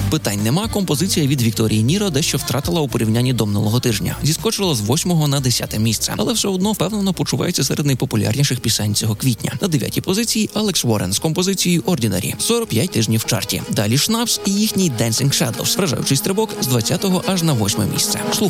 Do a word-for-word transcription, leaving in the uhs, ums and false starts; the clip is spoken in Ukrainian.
Питань нема, композиція від Вікторії Ніро дещо втратила у порівнянні до минулого тижня. Зіскочила з восьмого на десяте місце, але все одно впевнено почувається серед найпопулярніших пісень цього квітня. На дев'ятій позиції Алекс Уоррен з композицією Ordinary. сорок п'ять тижнів в чарті. Далі Шнапс і їхній Dancing Shadows. Вражаючий стрибок з двадцятого аж на восьме місце. Слухай.